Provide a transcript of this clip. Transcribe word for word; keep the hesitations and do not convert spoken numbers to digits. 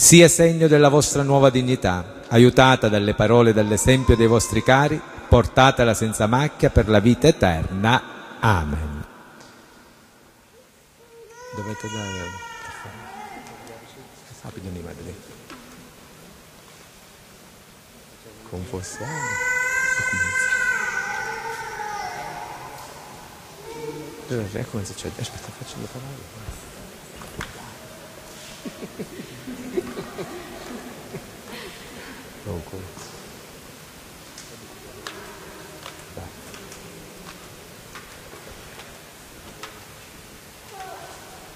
sia segno della vostra nuova dignità, aiutata dalle parole e dall'esempio dei vostri cari, portatela senza macchia per la vita eterna. Amen. Dovete dare rapido di madre. Confossiamo. Dove come succede? Aspetta, faccio le parole. Oh, cool.